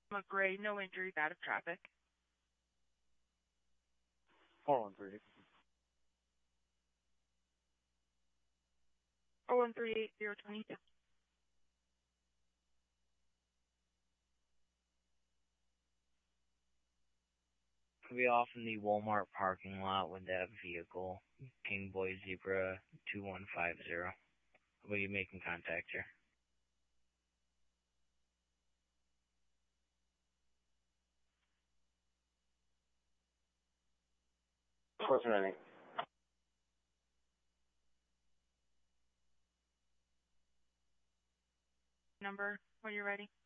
A gray, no injuries, out of traffic. 413. 4138022. Could be off in the Walmart parking lot with that vehicle. King Boy Zebra 2150. Will you making contact here? 413. Number when you're ready.